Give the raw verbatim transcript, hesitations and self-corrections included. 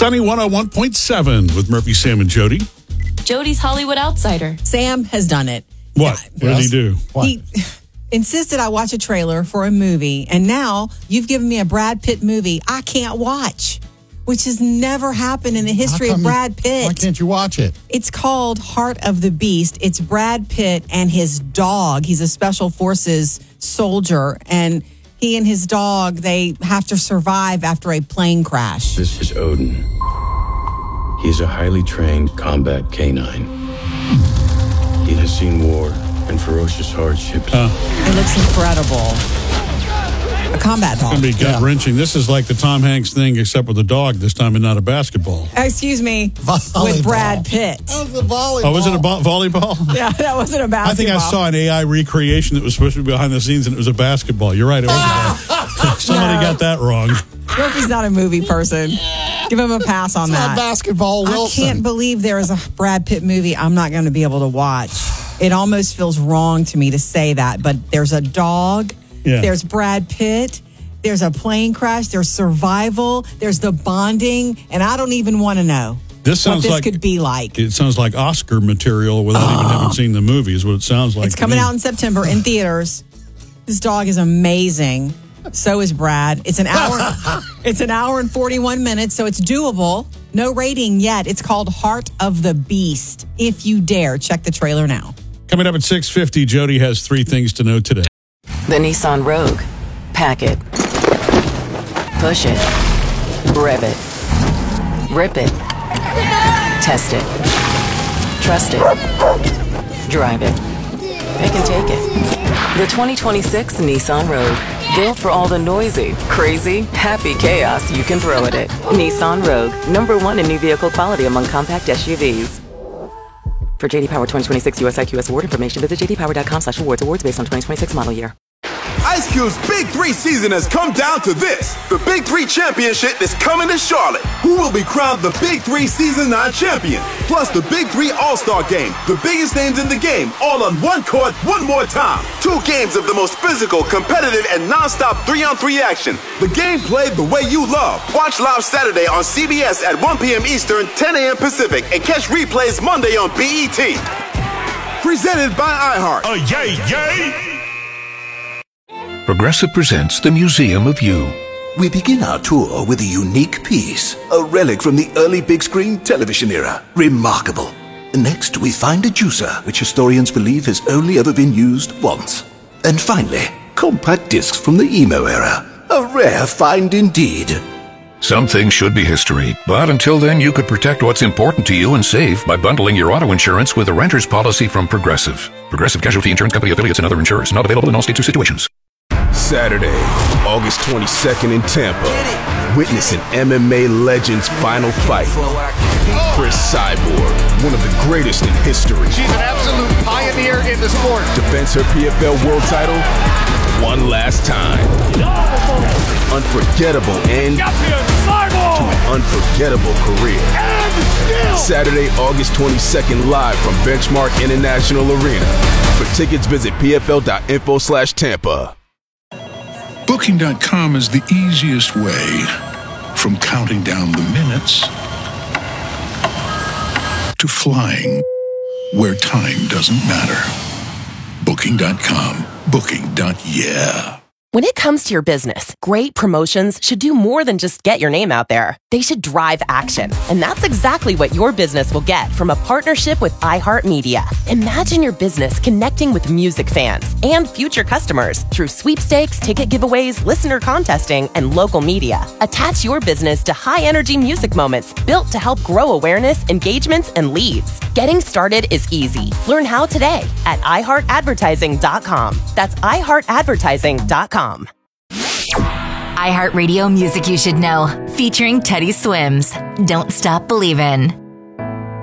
Sunny one oh one point seven with Murphy, Sam, and Jody. Jody's Hollywood Outsider. Sam has done it. What? What Yes. did he do? What? He insisted I watch a trailer for a movie, and now you've given me a Brad Pitt movie I can't watch, which has never happened in the history How of come you- Brad Pitt. Why can't you watch it? It's called Heart of the Beast. It's Brad Pitt and his dog. He's a special forces soldier, and he and his dog, they have to survive after a plane crash. This is Odin. He's a highly trained combat canine. He has seen war and ferocious hardships. It looks incredible. A combat It's dog. going to be gut-wrenching. This is like the Tom Hanks thing, except with a dog this time and not a basketball. Excuse me, Volleyball. with Brad Pitt. That was a volleyball. Oh, was it a bo- volleyball? Yeah, that wasn't a basketball. I think I saw an A I recreation that was supposed to be behind the scenes, and it was a basketball. You're right. It was Somebody No. got that wrong. Murphy's not a movie person. Give him a pass on It's that. not basketball, Wilson. I can't believe there is a Brad Pitt movie I'm not going to be able to watch. It almost feels wrong to me to say that, but there's a dog, Yeah. there's Brad Pitt, there's a plane crash, there's survival, there's the bonding, and I don't even want to know This what sounds this like could be like. it sounds like Oscar material without even having seen the movie. Is what it sounds like. It's to coming me. out in September in theaters. This dog is amazing. So is Brad. It's an hour. It's an hour and forty-one minutes, so it's doable. No rating yet. It's called Heart of the Beast. If you dare, check the trailer now. Coming up at six fifty, Jody has three things to know today. The Nissan Rogue. Pack it. Push it. Rev it. Rip it. Test it. Trust it. Drive it. Pick and take it. The twenty twenty-six Nissan Rogue. Built for all the noisy, crazy, happy chaos you can throw at it. Nissan Rogue. Number one in new vehicle quality among compact S U Vs. For J D Power twenty twenty-six U S I Q S award information, visit j d power dot com slash awards. Awards based on twenty twenty-six model year. Ice Cube's Big Three season has come down to this. The Big Three Championship is coming to Charlotte. Who will be crowned the Big Three Season nine champion? Plus the Big Three All-Star Game. The biggest names in the game, all on one court, one more time. Two games of the most physical, competitive, and non-stop three-on-three action. The game played the way you love. Watch live Saturday on C B S at one p.m. Eastern, ten a.m. Pacific, and catch replays Monday on B E T. Presented by iHeart. Uh, yay, yay! Progressive presents the Museum of You. We begin our tour with a unique piece, a relic from the early big screen television era. Remarkable. Next, we find a juicer, which historians believe has only ever been used once. And finally, compact discs from the emo era. A rare find indeed. Some things should be history, but until then you could protect what's important to you and save by bundling your auto insurance with a renter's policy from Progressive. Progressive Casualty Insurance Company affiliates and other insurers. Not available in all states or situations. Saturday, August twenty-second in Tampa. Witness an M M A legend's final fight. Chris Cyborg, one of the greatest in history. She's an absolute pioneer in the sport. Defends her P F L world title one last time. Unforgettable end to an unforgettable career. Saturday, August twenty-second, live from Benchmark International Arena. For tickets, visit p f l dot info slash Tampa. Booking dot com is the easiest way from counting down the minutes to flying where time doesn't matter. Booking dot com. Booking. Yeah. When it comes to your business, great promotions should do more than just get your name out there. They should drive action. And that's exactly what your business will get from a partnership with iHeartMedia. Imagine your business connecting with music fans and future customers through sweepstakes, ticket giveaways, listener contesting, and local media. Attach your business to high-energy music moments built to help grow awareness, engagements, and leads. Getting started is easy. Learn how today at i heart advertising dot com. That's i heart advertising dot com. iHeartRadio Music You Should Know, featuring Teddy Swims. Don't Stop Believin'.